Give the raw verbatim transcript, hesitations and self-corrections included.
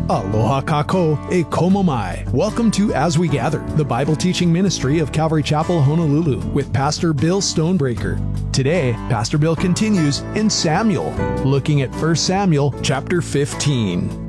Aloha kako e komo mai. Welcome to As We Gather, the Bible teaching ministry of Calvary Chapel, Honolulu, with Pastor Bill Stonebreaker. Today, Pastor Bill continues in Samuel, looking at First Samuel chapter fifteen.